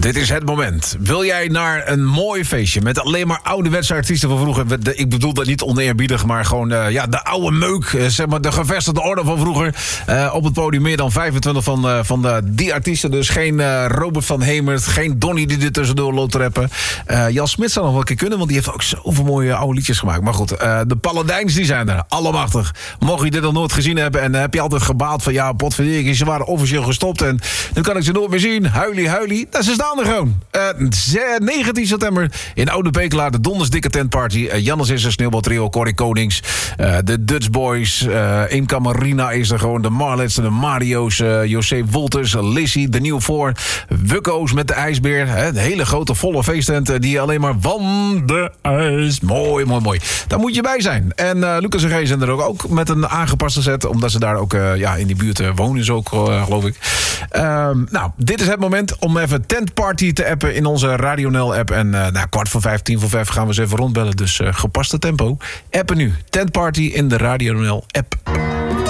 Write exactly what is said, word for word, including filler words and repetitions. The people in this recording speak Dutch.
Dit is het moment. Wil jij naar een mooi feestje met alleen maar ouderwetse artiesten van vroeger? Ik bedoel dat niet oneerbiedig, maar gewoon uh, ja, de oude meuk. Uh, zeg maar de gevestigde orde van vroeger. Uh, op het podium meer dan vijfentwintig van, uh, van de, die artiesten. Dus geen uh, Robert van Hemert, geen Donny die er tussendoor loopt te rappen. Uh, Jan Smit zou nog wel een keer kunnen, want die heeft ook zoveel mooie oude liedjes gemaakt. Maar goed, uh, de Paladijns die zijn er. Allemachtig. Mocht je dit nog nooit gezien hebben en uh, heb je altijd gebaald van ja, potverdikke, ze waren officieel gestopt en nu kan ik ze nooit meer zien. Huilie, huilie. Nou, ze staan er gewoon. Uh, negentien september in Oude Pekela, de Donders Dikke Tentparty. Uh, Jannes is er, Sneeuwbal Trio, Corrie Konings, uh, de Dutch Boys, uh, Imca Marina is er gewoon, de Marlets, de Mario's, uh, José Wolters, Lissy, de Nieuw Voor, Wukko's met de IJsbeer. Hè, de hele grote volle feesttent uh, die alleen maar van de ijs. Mooi, mooi, mooi. Daar moet je bij zijn. En uh, Lucas en G zijn er ook, ook met een aangepaste set, omdat ze daar ook uh, ja, in die buurt uh, wonen, zo ook, uh, geloof ik. Uh, nou, dit is het moment om even Tentparty te appen in onze Radio N L-app. En uh, nou, kwart voor vijf, tien voor vijf gaan we eens even rondbellen. Dus uh, gepaste tempo. Appen nu. Tentparty in de Radio N L-app.